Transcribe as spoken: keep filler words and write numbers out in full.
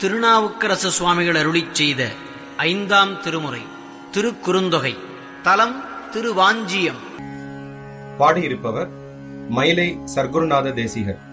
திருநாவுக்கரசு சுவாமிகள் அருளிச் செய்த ஐந்தாம் திருமுறை திருக்குறுந்தொகை. தலம் திருவாஞ்சியம். பாடியிருப்பவர் மயிலை சர்க்குருநாத தேசிகர்.